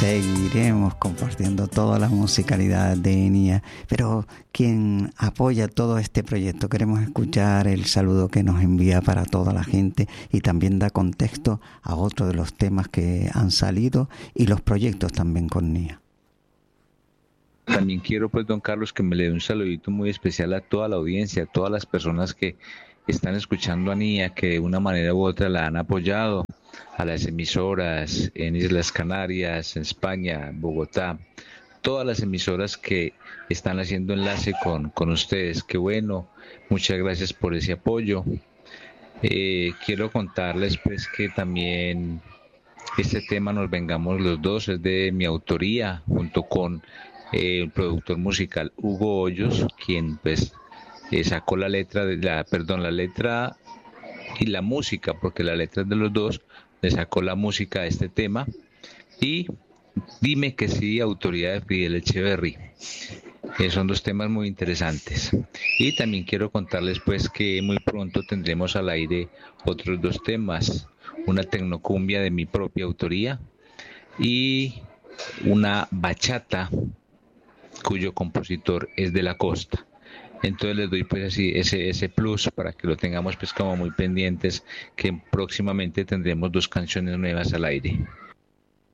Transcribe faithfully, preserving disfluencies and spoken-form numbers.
Seguiremos compartiendo toda la musicalidad de Enya, pero quien apoya todo este proyecto, queremos escuchar el saludo que nos envía para toda la gente y también da contexto a otro de los temas que han salido y los proyectos también con Enya. También quiero, pues, don Carlos, que me le dé un saludito muy especial a toda la audiencia, a todas las personas que están escuchando a Enya, que de una manera u otra la han apoyado, a las emisoras en Islas Canarias, en España, Bogotá, todas las emisoras que están haciendo enlace con, con ustedes. Qué bueno, muchas gracias por ese apoyo. Eh, quiero contarles, pues, que también este tema Nos Vengamos los Dos es de mi autoría, junto con eh, el productor musical Hugo Hoyos, quien, pues, eh, sacó la letra de la, perdón, la letra y la música, porque la letra es de los dos, le sacó la música a este tema. Y Dime que sí, autoría de Fidel Echeverry. Eh, son dos temas muy interesantes. Y también quiero contarles, pues, que muy pronto tendremos al aire otros dos temas, una tecnocumbia de mi propia autoría y una bachata cuyo compositor es de la costa. Entonces les doy, pues, así ese ese plus para que lo tengamos, pues, como muy pendientes, que próximamente tendremos dos canciones nuevas al aire.